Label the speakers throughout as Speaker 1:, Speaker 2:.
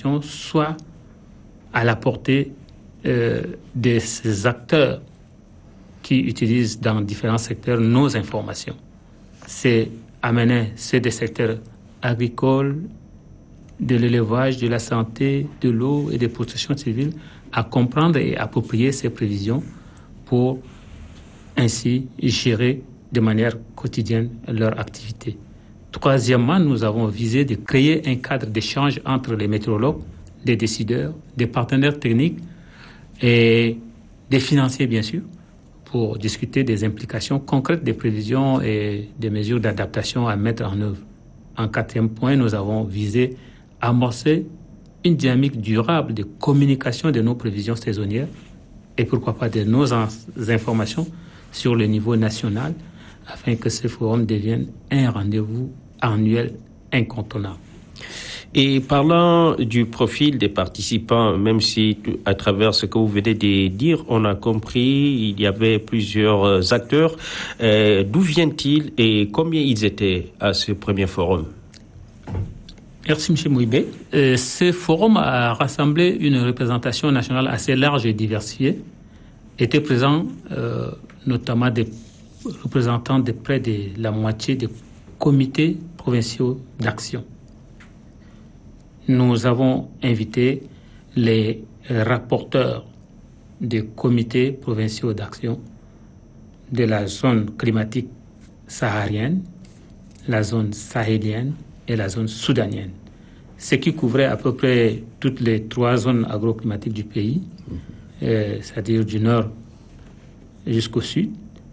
Speaker 1: informations soit à la portée de ces acteurs qui utilisent dans différents secteurs nos informations. C'est des secteurs agricoles, de l'élevage, de la santé, de l'eau et des protections civiles à comprendre et approprier ces prévisions pour ainsi gérer de manière quotidienne leur activité. Troisièmement, nous avons visé de créer un cadre d'échange entre les météorologues, des décideurs, des partenaires techniques et des financiers, bien sûr, pour discuter des implications concrètes des prévisions et des mesures d'adaptation à mettre en œuvre. En quatrième point, nous avons visé à amorcer une dynamique durable de communication de nos prévisions saisonnières et pourquoi pas de nos informations sur le niveau national afin que ce forum devienne un rendez-vous annuel incontournable.
Speaker 2: Et parlant du profil des participants, même si à travers ce que vous venez de dire, on a compris, il y avait plusieurs acteurs, d'où viennent-ils et combien ils étaient à ce premier forum?
Speaker 1: Merci M. Mouibé. Ce forum a rassemblé une représentation nationale assez large et diversifiée. Étaient présents notamment des représentants de près de la moitié des comités provinciaux d'action. Nous avons invité les rapporteurs des comités provinciaux d'action de la zone climatique saharienne, la zone sahélienne et la zone soudanienne, ce qui couvrait à peu près toutes les 3 zones agroclimatiques du pays, c'est-à-dire du nord jusqu'au sud,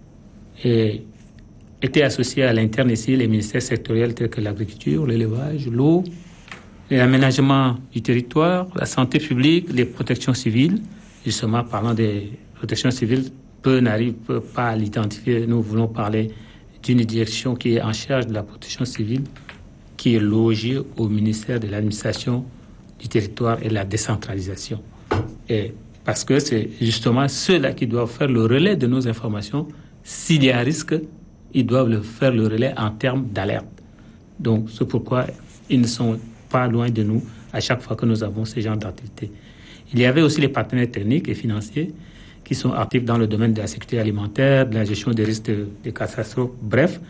Speaker 1: et étaient associés à l'interne ici les ministères sectoriels tels que l'agriculture, l'élevage, l'eau, l'aménagement du territoire, la santé publique, les protections civiles. Justement, parlant des protections civiles, peu n'arrivent pas à l'identifier. Nous voulons parler d'une direction qui est en charge de la protection civile, qui est logée au ministère de l'administration du territoire et de la décentralisation. Et parce que c'est justement ceux-là qui doivent faire le relais de nos informations. S'il y a risque, ils doivent faire le relais en termes d'alerte. Donc, c'est pourquoi ils ne sont pas loin de nous à chaque fois que nous avons ce genre d'activité. Il y avait aussi les partenaires techniques et financiers qui sont actifs dans le domaine de la sécurité alimentaire, de la gestion des risques de catastrophes. Bref,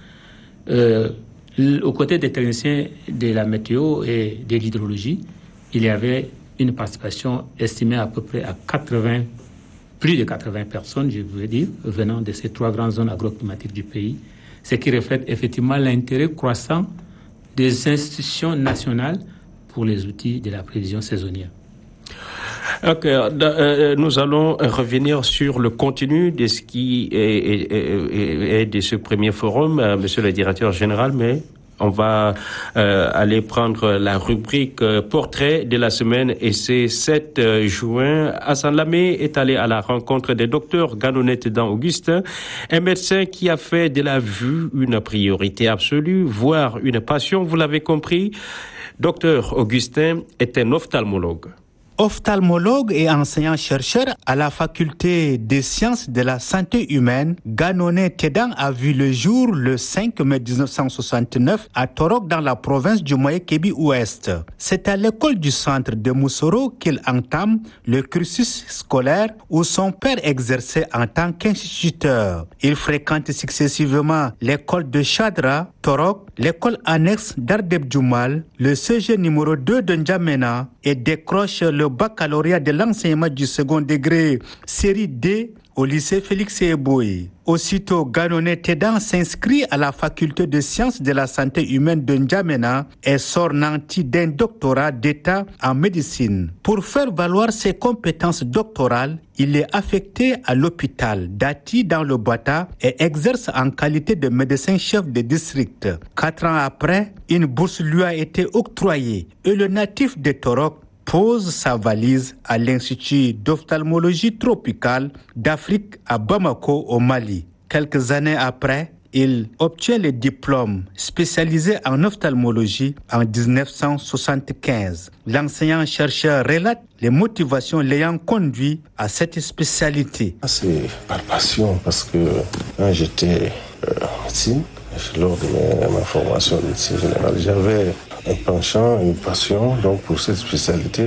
Speaker 1: aux côtés des techniciens de la météo et de l'hydrologie, il y avait une participation estimée à peu près à plus de 80 personnes, je veux dire, venant de ces 3 grandes zones agroclimatiques du pays, ce qui reflète effectivement l'intérêt croissant des institutions nationales pour les outils de la prévision saisonnière.
Speaker 2: Ok, nous allons revenir sur le contenu de ce qui est de ce premier forum, monsieur le directeur général, mais on va aller prendre la rubrique portrait de la semaine et c'est 7 juin. Hassan Lamé est allé à la rencontre des docteurs Ganonet Tedan Augustin, un médecin qui a fait de la vue une priorité absolue, voire une passion, vous l'avez compris. Docteur Augustin est un ophtalmologue.
Speaker 3: Ophtalmologue et enseignant-chercheur à la faculté des sciences de la santé humaine, Ganonet Tedan a vu le jour le 5 mai 1969 à Torok dans la province du Moyen-Kébi-Ouest. C'est à l'école du centre de Moussoro qu'il entame le cursus scolaire où son père exerçait en tant qu'instituteur. Il fréquente successivement l'école de Chadra, Torok, l'école annexe d'Ardeb Djoumal, le CG numéro 2 de N'Djamena et décroche le baccalauréat de l'enseignement du second degré, série D, au lycée Félix Eboué. Aussitôt, Ganonet Tedan s'inscrit à la faculté de sciences de la santé humaine de N'Djamena et sort nanti d'un doctorat d'État en médecine. Pour faire valoir ses compétences doctorales, il est affecté à l'hôpital d'Ati dans le Bata et exerce en qualité de médecin-chef de district. 4 ans après, une bourse lui a été octroyée et le natif de Torok pose sa valise à l'Institut d'ophtalmologie tropicale d'Afrique à Bamako au Mali. Quelques années après, il obtient le diplôme spécialisé en ophtalmologie en 1975. L'enseignant-chercheur relate les motivations l'ayant conduit à cette spécialité.
Speaker 4: C'est par passion parce que quand j'étais en médecine, lors de ma formation de médecine générale, j'avais un penchant, une passion donc pour cette spécialité.